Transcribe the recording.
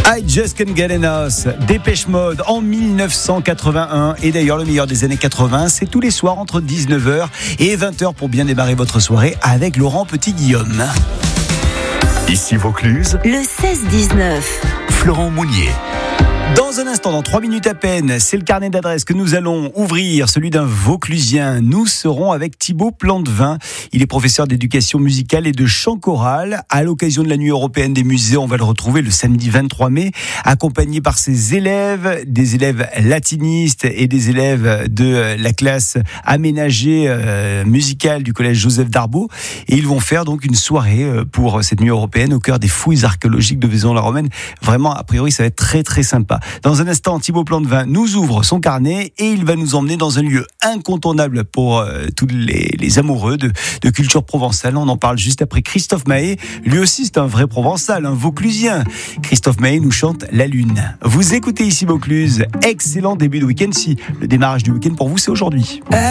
I Just Can't Get Enough, Dépêche Mode en 1981. Et d'ailleurs, le meilleur des années 80, c'est tous les soirs entre 19h et 20h pour bien démarrer votre soirée avec Laurent Petit-Guillaume. Ici Vaucluse, le 16-19. Florent Mounier. Dans un instant, dans 3 minutes à peine, c'est le carnet d'adresses que nous allons ouvrir, celui d'un Vauclusien. Nous serons avec Thibaut Plantevin. Il est professeur d'éducation musicale et de chant choral. À l'occasion de la nuit européenne des musées, on va le retrouver le samedi 23 mai, accompagné par ses élèves, des élèves latinistes et des élèves de la classe aménagée musicale du collège Joseph Darbo. Et ils vont faire donc une soirée pour cette nuit européenne au cœur des fouilles archéologiques de Vaison-la-Romaine. Vraiment, a priori, ça va être très très sympa. Dans un instant, Thibaut Plantevin nous ouvre son carnet et il va nous emmener dans un lieu incontournable pour tous les amoureux de culture provençale. On en parle juste après Christophe Maé. Lui aussi, c'est un vrai provençal, un Vauclusien. Christophe Maé nous chante La Lune. Vous écoutez ici Vaucluse. Excellent début de week-end. Si le démarrage du week-end pour vous, c'est aujourd'hui.